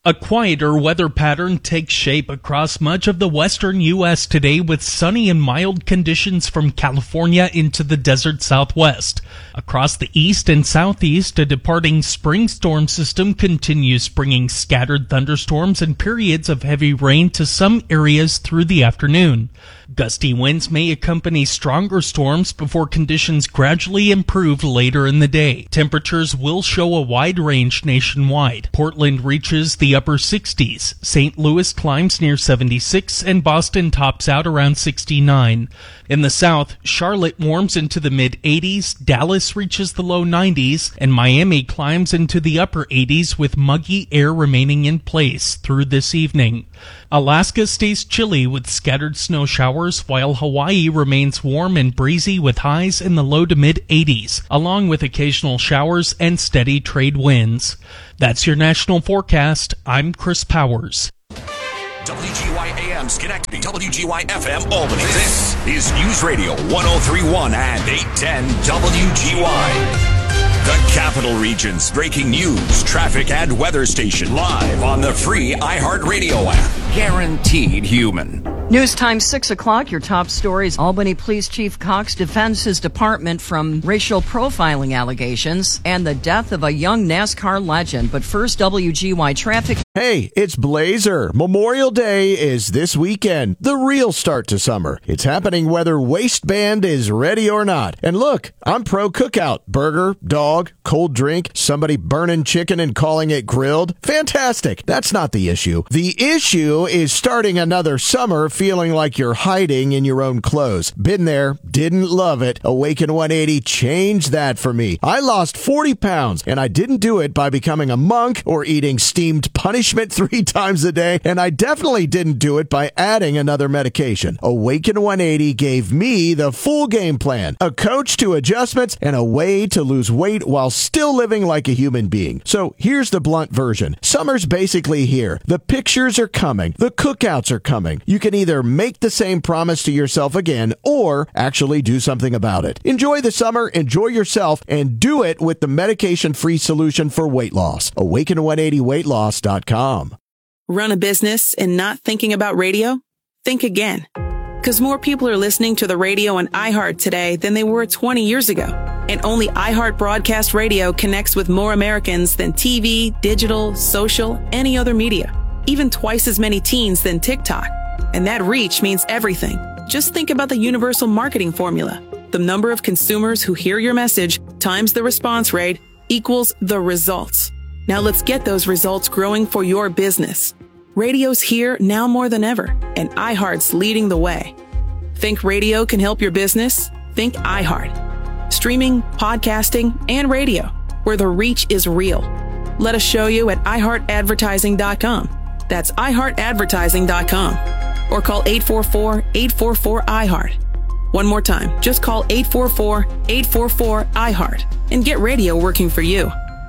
A quieter weather pattern takes shape across much of the western U.S. today with sunny and mild conditions from California into the desert southwest. Across the east and southeast, a departing spring storm system continues bringing scattered thunderstorms and periods of heavy rain to some areas through the afternoon. Gusty winds may accompany stronger storms before conditions gradually improve later in the day. Temperatures will show a wide range nationwide. Portland reaches the upper 60s. St. Louis climbs near 76, and Boston tops out around 69. In the south, Charlotte warms into the mid-80s, Dallas reaches the low 90s, and Miami climbs into the upper 80s with muggy air remaining in place through this evening. Alaska stays chilly with scattered snow showers, while Hawaii remains warm and breezy with highs in the low to mid-80s, along with occasional showers and steady trade winds. That's your national forecast. I'm Chris Powers. WGY-AM Schenectady, WGY-FM Albany. This is News Radio 103.1 and 810 WGY. The Capital Region's breaking news, traffic, and weather station live on the free iHeartRadio app. Guaranteed human. News time 6 o'clock. Your top stories. Albany Police Chief Cox defends his department from racial profiling allegations and the death of a young NASCAR legend. But first, WGY traffic. Hey, it's Blazer. Memorial Day is this weekend, the real start to summer. It's happening whether waistband is ready or not. And look, I'm pro cookout. Burger, dog, cold drink, somebody burning chicken and calling it grilled. Fantastic. That's not the issue. The issue is starting another summer feeling like you're hiding in your own clothes. Been there, didn't love it. Awaken 180 changed that for me. I lost 40 pounds, and I didn't do it by becoming a monk or eating steamed punishment 3 times a day, and I definitely didn't do it by adding another medication. Awaken 180 gave me the full game plan, a coach to adjustments, and a way to lose weight while still living like a human being. So here's the blunt version. Summer's basically here. The pictures are coming. The cookouts are coming. You can either make the same promise to yourself again or actually do something about it. Enjoy the summer, enjoy yourself, and do it with the medication-free solution for weight loss. Awaken180weightloss.com. Run a business and not thinking about radio? Think again. Because more people are listening to the radio on iHeart today than they were 20 years ago. And only iHeart Broadcast Radio connects with more Americans than TV, digital, social, any other media. Even twice as many teens than TikTok. And that reach means everything. Just think about the universal marketing formula. The number of consumers who hear your message times the response rate equals the results. Now let's get those results growing for your business. Radio's here now more than ever, and iHeart's leading the way. Think radio can help your business? Think iHeart. Streaming, podcasting, and radio, where the reach is real. Let us show you at iHeartAdvertising.com. That's iHeartAdvertising.com. Or call 844-844-iHeart. One more time, just call 844-844-iHeart and get radio working for you.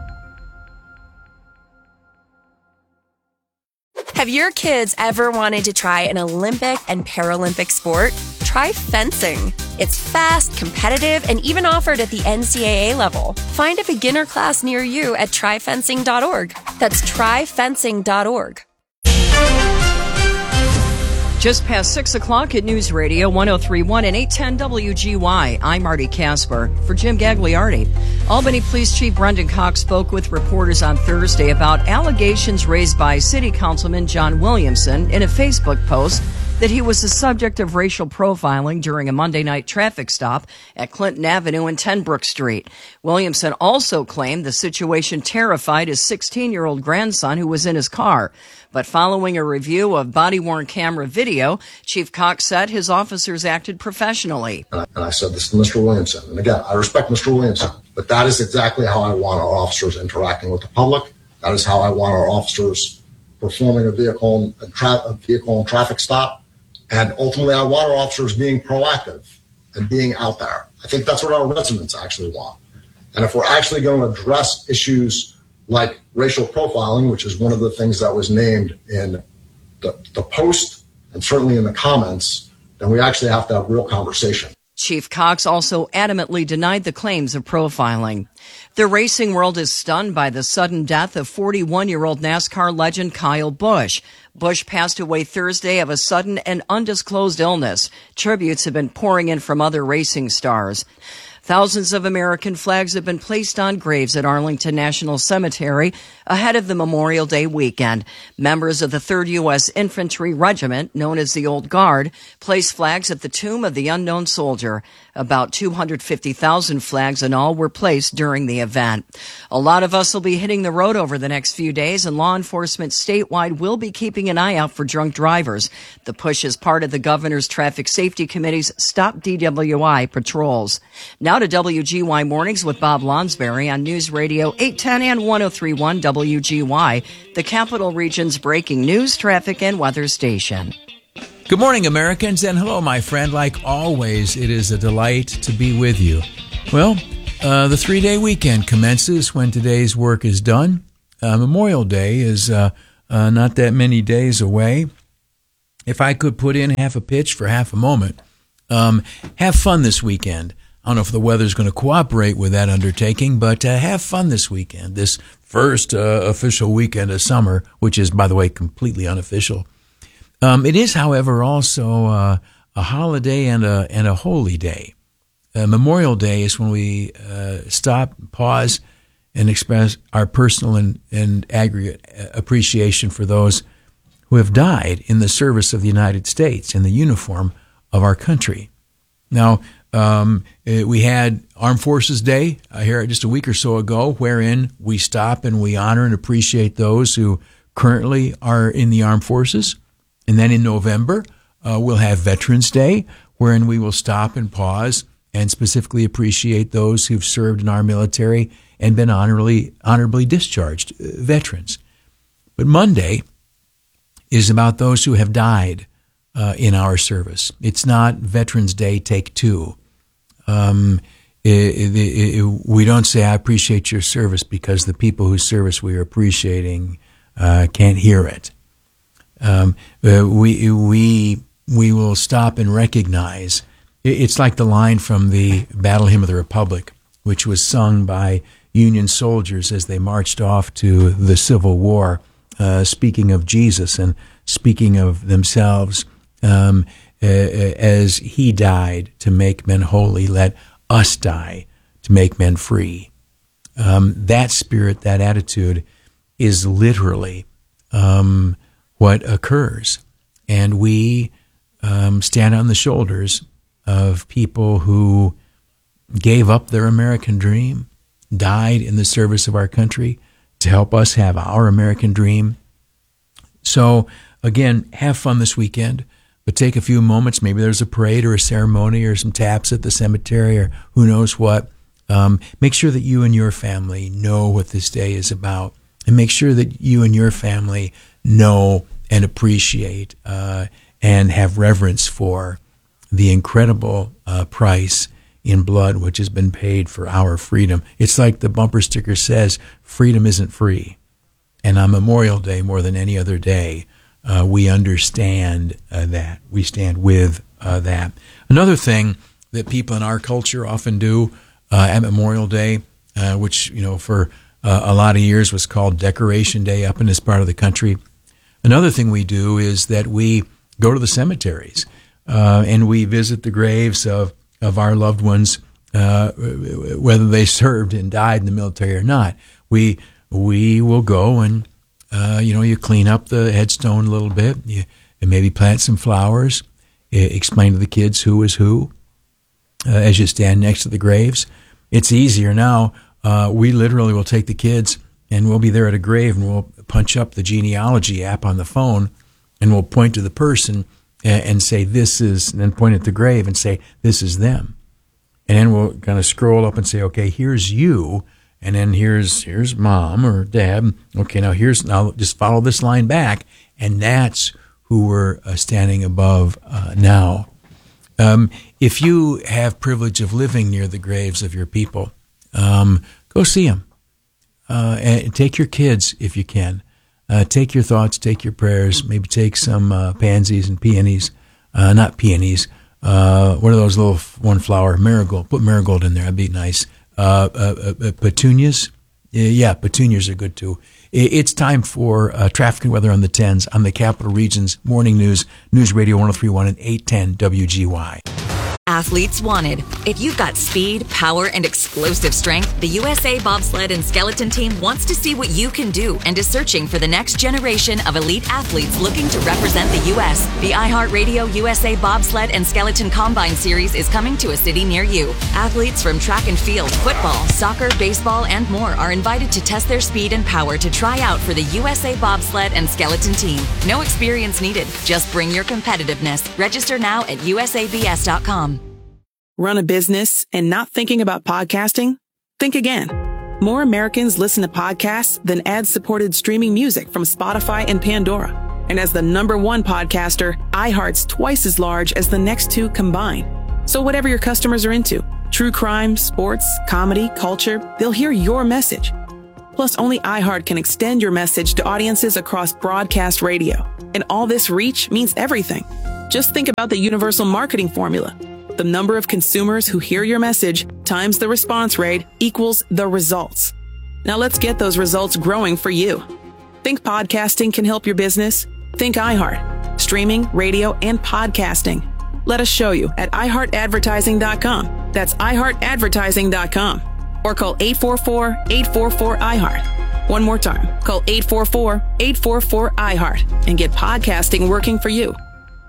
Have your kids ever wanted to try an Olympic and Paralympic sport? Try fencing. It's fast, competitive, and even offered at the NCAA level. Find a beginner class near you at tryfencing.org. That's tryfencing.org. Just past 6 o'clock at News Radio 103.1 and 810 WGY. I'm Marty Casper. For Jim Gagliardi, Albany Police Chief Brendan Cox spoke with reporters on Thursday about allegations raised by City Councilman John Williamson in a Facebook post that he was the subject of racial profiling during a Monday night traffic stop at Clinton Avenue and 10 Brook Street. Williamson also claimed the situation terrified his 16-year-old grandson who was in his car. But following a review of body-worn camera video, Chief Cox said his officers acted professionally. And I said this to Mr. Williamson. And again, I respect Mr. Williamson, but that is exactly how I want our officers interacting with the public. That is how I want our officers performing a vehicle and traffic stop. And ultimately, I want our officers being proactive and being out there. I think that's what our residents actually want. And if we're actually going to address issues like racial profiling, which is one of the things that was named in the post and certainly in the comments, then we actually have to have real conversation. Chief Cox also adamantly denied the claims of profiling. The racing world is stunned by the sudden death of 41-year-old NASCAR legend Kyle Busch. Busch passed away Thursday of a sudden and undisclosed illness. Tributes have been pouring in from other racing stars. Thousands of American flags have been placed on graves at Arlington National Cemetery ahead of the Memorial Day weekend. Members of the 3rd U.S. Infantry Regiment, known as the Old Guard, placed flags at the tomb of the unknown soldier. About 250,000 flags in all were placed during the event. A lot of us will be hitting the road over the next few days, and law enforcement statewide will be keeping an eye out for drunk drivers. The push is part of the Governor's Traffic Safety Committee's Stop DWI patrols. Now to WGY Mornings with Bob Lonsberry on News Radio 810 and 103.1 WGY, the Capital Region's breaking news, traffic, and weather station. Good morning, Americans, and hello, my friend. Like always, it is a delight to be with you. Well, the 3-day weekend commences when today's work is done. Memorial Day is not that many days away. If I could put in half a pitch for half a moment, have fun this weekend. I don't know if the weather's going to cooperate with that undertaking, but have fun this weekend, this first official weekend of summer, which is, by the way, completely unofficial. It is, however, also a holiday and a holy day. Memorial Day is when we stop, pause, and express our personal and aggregate appreciation for those who have died in the service of the United States in the uniform of our country. Now, we had Armed Forces Day here just a week or so ago, wherein we stop and we honor and appreciate those who currently are in the armed forces. And then in November, we'll have Veterans Day, wherein we will stop and pause and specifically appreciate those who've served in our military and been honorably discharged, veterans. But Monday is about those who have died in our service. It's not Veterans Day Take Two. We don't say, I appreciate your service, because the people whose service we are appreciating can't hear it. We will stop and recognize. It's like the line from the Battle Hymn of the Republic, which was sung by Union soldiers as they marched off to the Civil War, speaking of Jesus and speaking of themselves as he died to make men holy, let us die to make men free. That spirit, that attitude is literally what occurs. And we stand on the shoulders of people who gave up their American dream, died in the service of our country to help us have our American dream. So, again, have fun this weekend, but take a few moments. Maybe there's a parade or a ceremony or some taps at the cemetery or who knows what. Make sure that you and your family know what this day is about, and make sure that you and your family know and appreciate and have reverence for the incredible price in blood which has been paid for our freedom. It's like the bumper sticker says, freedom isn't free. And on Memorial Day, more than any other day, we understand that. We stand with that. Another thing that people in our culture often do at Memorial Day, which, for a lot of years was called Decoration Day up in this part of the country. Another thing we do is that we go to the cemeteries and we visit the graves of our loved ones, whether they served and died in the military or not. We will go and, you clean up the headstone a little bit, and maybe plant some flowers, explain to the kids who is who as you stand next to the graves. It's easier now. We literally will take the kids and we'll be there at a grave and we'll punch up the genealogy app on the phone and we'll point to the person and say, this is, and then point at the grave and say, this is them. And then we'll kind of scroll up and say, okay, here's you. And then here's mom or dad. Okay, now just follow this line back. And that's who we're standing above now. If you have privilege of living near the graves of your people, go see them. And take your kids if you can. Take your thoughts, take your prayers, maybe take some pansies and peonies, not peonies, What are those little one flower? Marigold. Put marigold in there. That'd be nice. Petunias. Yeah, petunias are good too. It's time for traffic and weather on the 10s on the Capital Region's Morning News, News Radio 103.1 and 810 WGY. Athletes wanted. If you've got speed, power, and explosive strength, the USA Bobsled and Skeleton Team wants to see what you can do and is searching for the next generation of elite athletes looking to represent the U.S. The iHeartRadio USA Bobsled and Skeleton Combine Series is coming to a city near you. Athletes from track and field, football, soccer, baseball, and more are invited to test their speed and power to try out for the USA Bobsled and Skeleton Team. No experience needed. Just bring your competitiveness. Register now at usabs.com. Run a business and not thinking about podcasting? Think again. More Americans listen to podcasts than ad-supported streaming music from Spotify and Pandora. And as the #1 podcaster, iHeart's twice as large as the next two combined. So whatever your customers are into, true crime, sports, comedy, culture, they'll hear your message. Plus, only iHeart can extend your message to audiences across broadcast radio. And all this reach means everything. Just think about the universal marketing formula. The number of consumers who hear your message times the response rate equals the results. Now let's get those results growing for you. Think podcasting can help your business? Think iHeart. Streaming, radio, and podcasting. Let us show you at iHeartAdvertising.com. That's iHeartAdvertising.com. Or call 844-844-iHeart. One more time. Call 844-844-iHeart and get podcasting working for you.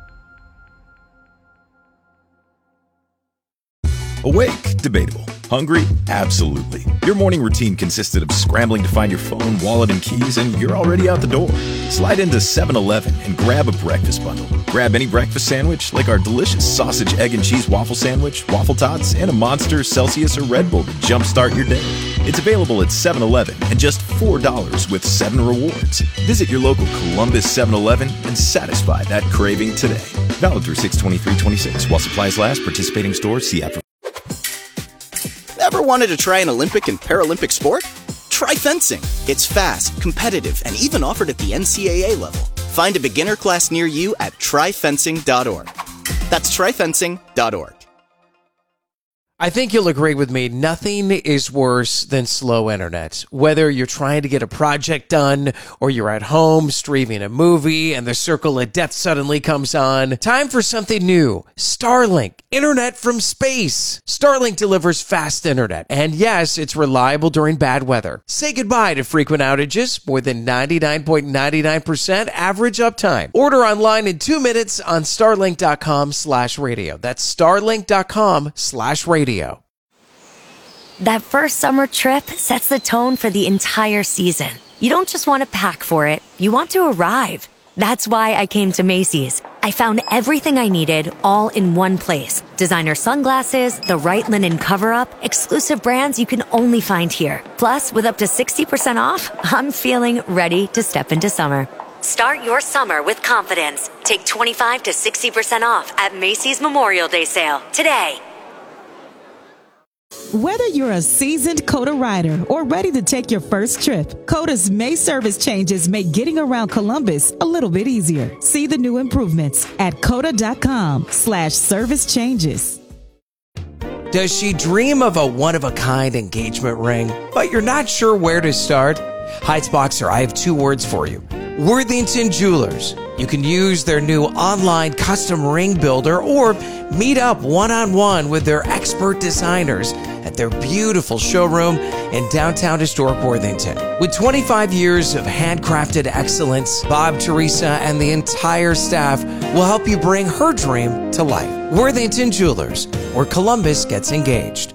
Awake? Debatable. Hungry? Absolutely. Your morning routine consisted of scrambling to find your phone, wallet, and keys, and you're already out the door. Slide into 7-Eleven and grab a breakfast bundle. Grab any breakfast sandwich, like our delicious sausage, egg, and cheese waffle sandwich, waffle tots, and a Monster, Celsius, or Red Bull to jumpstart your day. It's available at 7-Eleven and just $4 with 7 rewards. Visit your local Columbus 7-Eleven and satisfy that craving today. Valid through 6/23/26. While supplies last, participating stores see after. Ever wanted to try an Olympic and Paralympic sport? Try fencing. It's fast, competitive, and even offered at the NCAA level. Find a beginner class near you at tryfencing.org. That's tryfencing.org. I think you'll agree with me, nothing is worse than slow internet. Whether you're trying to get a project done or you're at home streaming a movie and the circle of death suddenly comes on, time for something new. Starlink, internet from space. Starlink delivers fast internet. And yes, it's reliable during bad weather. Say goodbye to frequent outages, more than 99.99% average uptime. Order online in 2 minutes on starlink.com/radio. That's starlink.com/radio. That first summer trip sets the tone for the entire season. You don't just want to pack for it, you want to arrive. That's why I came to Macy's. I found everything I needed all in one place. Designer sunglasses, the right linen cover-up, exclusive brands you can only find here. Plus, with up to 60% off, I'm feeling ready to step into summer. Start your summer with confidence. Take 25 to 60% off at Macy's Memorial Day sale today. Whether you're a seasoned COTA rider or ready to take your first trip, COTA's May service changes make getting around Columbus a little bit easier. See the new improvements at COTA.com/service changes. Does she dream of a one-of-a-kind engagement ring, but you're not sure where to start? Heights Boxer, I have 2 words for you. Worthington Jewelers. You can use their new online custom ring builder or meet up one-on-one with their expert designers at their beautiful showroom in downtown historic Worthington. With 25 years of handcrafted excellence, Bob, Teresa, and the entire staff will help you bring her dream to life. Worthington Jewelers, where Columbus gets engaged.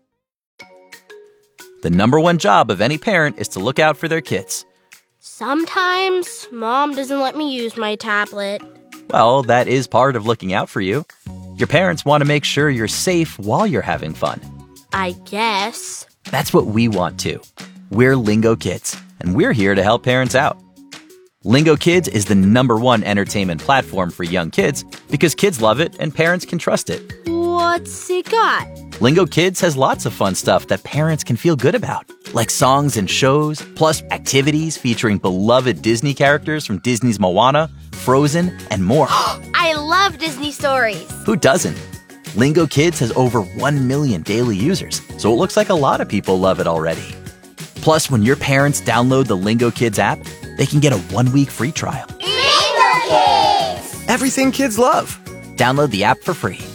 The #1 job of any parent is to look out for their kids. Sometimes Mom doesn't let me use my tablet. Well, that is part of looking out for you. Your parents want to make sure you're safe while you're having fun. I guess. That's what we want too. We're Lingo Kids, and we're here to help parents out. Lingo Kids is the #1 entertainment platform for young kids because kids love it and parents can trust it. What's it got? Lingo Kids has lots of fun stuff that parents can feel good about, like songs and shows, plus activities featuring beloved Disney characters from Disney's Moana, Frozen, and more. I love Disney stories. Who doesn't? Lingo Kids has over 1 million daily users, so it looks like a lot of people love it already. Plus, when your parents download the Lingo Kids app, they can get a 1-week free trial. Lingo Kids! Everything kids love. Download the app for free.